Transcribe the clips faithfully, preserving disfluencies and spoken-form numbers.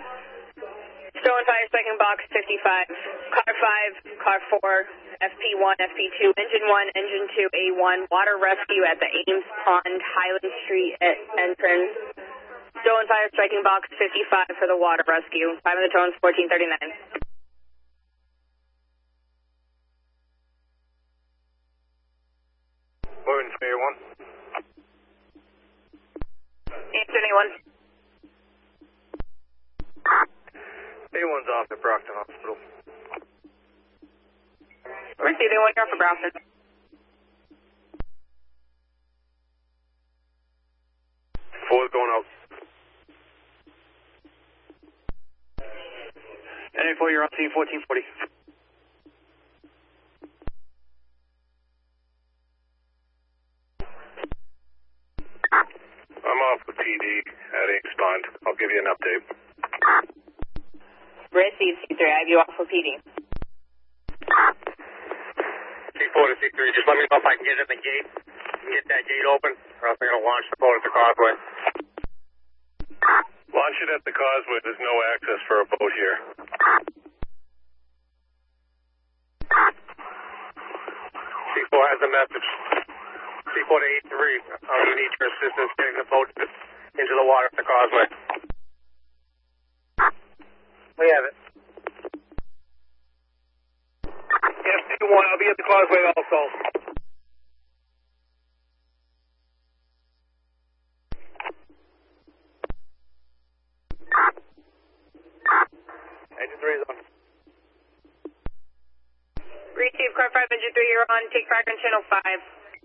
Stolen fire, second box, fifty-five. Car five, car four, F P one, F P two, engine one, engine two, A one, water rescue at the Ames Pond, Highland Street entrance. Stolen fire, striking box, fifty-five for the water rescue. Five on the tones, fourteen thirty-nine. Moving to A one. Answer anyone. A one's off at Brockton Hospital. Receive A one, you're off for Brockton. Four's going out. N A four, you're on scene, fourteen forty. I'm off the P D at Ames Pond. I'll give you an update. Receive C three, I have you off for P D. C four to C three, just let me know if I can get at the gate. Get that gate open, or else I'm going to launch the boat at the causeway. Launch it at the causeway. There's no access for a boat here. C four has a message. C four to eight three, I'm going to need your assistance getting the boat into the water at the causeway. We have it. Yes, C one, I'll be at the causeway also. Engine three is on. Receive car five, engine three, you're on. Take fire on channel five.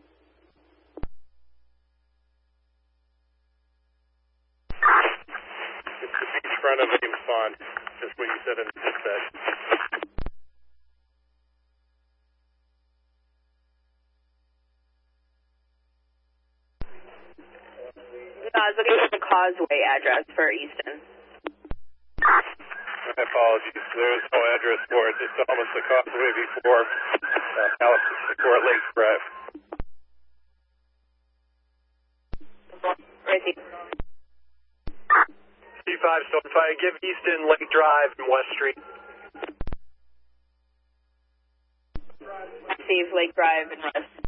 In front of Ames Pond, just what you said in the dispatch. No, I was looking for the causeway address for Easton. My apologies. There is no address for it. It's almost the causeway before uh, Alice, before Lake Drive. Receive. C five, so if I give Easton Lake Drive and West Street. Receive Lake Drive and West.